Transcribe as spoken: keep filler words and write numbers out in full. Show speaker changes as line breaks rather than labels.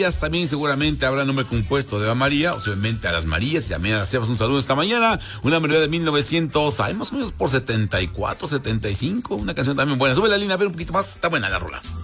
También seguramente habrá nombre compuesto de Eva María, obviamente a las Marías y a mí a las Evas un saludo esta mañana. Una melodía de mil novecientos, ay, más o menos por setenta y cuatro, setenta y cinco, una canción también buena. Sube la línea a ver un poquito más, está buena la rola.